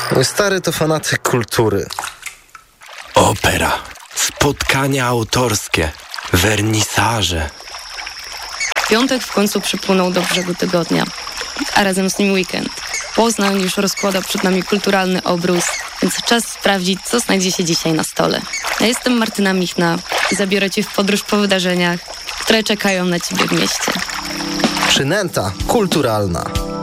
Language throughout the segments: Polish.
Mój stary to fanatyk kultury. Opera, spotkania autorskie, wernisaże. Piątek w końcu przypłynął do brzegu tygodnia, a razem z nim weekend. Poznań już rozkłada przed nami kulturalny obrus, więc czas sprawdzić, co znajdzie się dzisiaj na stole. Ja jestem Martyna Michna i zabiorę Cię w podróż po wydarzeniach, które czekają na Ciebie w mieście. Przynęta kulturalna.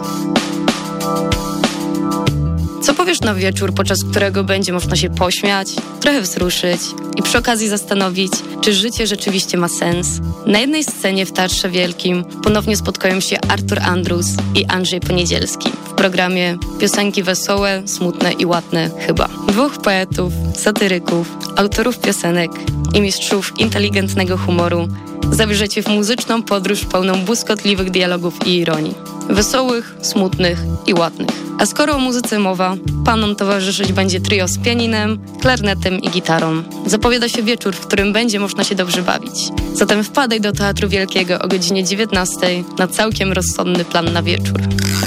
Co powiesz na wieczór, podczas którego będzie można się pośmiać, trochę wzruszyć i przy okazji zastanowić, czy życie rzeczywiście ma sens? Na jednej scenie w Teatrze Wielkim ponownie spotkają się Artur Andrus i Andrzej Poniedzielski w programie Piosenki wesołe, smutne i ładne chyba. Dwóch poetów, satyryków, autorów piosenek i mistrzów inteligentnego humoru zabierzecie w muzyczną podróż pełną błyskotliwych dialogów i ironii. Wesołych, smutnych i ładnych. A skoro o muzyce mowa, panom towarzyszyć będzie trio z pianinem, klarnetem i gitarą. Zapowiada się wieczór, w którym będzie można się dobrze bawić. Zatem wpadaj do Teatru Wielkiego o godzinie 19 na całkiem rozsądny plan na wieczór.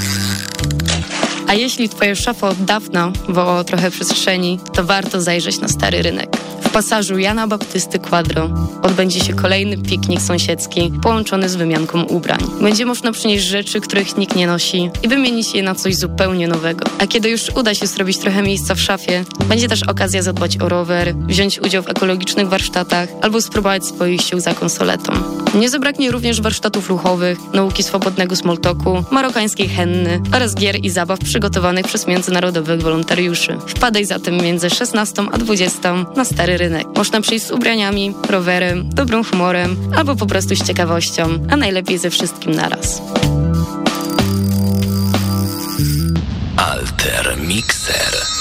A jeśli twoje szafy od dawna wołało trochę przestrzeni, to warto zajrzeć na Stary Rynek. W pasażu Jana Baptysty Quadro odbędzie się kolejny piknik sąsiedzki połączony z wymianką ubrań. Będzie można przynieść rzeczy, których nikt nie nosi i wymienić je na coś zupełnie nowego. A kiedy już uda się zrobić trochę miejsca w szafie, będzie też okazja zadbać o rower, wziąć udział w ekologicznych warsztatach albo spróbować swoich sił za konsoletą. Nie zabraknie również warsztatów ruchowych, nauki swobodnego smalltalku, marokańskiej henny oraz gier i zabaw przygotowanych przez międzynarodowych wolontariuszy. Wpadaj zatem między 16 a 20 na Stary Rynek. Można przyjść z ubraniami, rowerem, dobrym humorem albo po prostu z ciekawością, a najlepiej ze wszystkim naraz. Alter Mixer.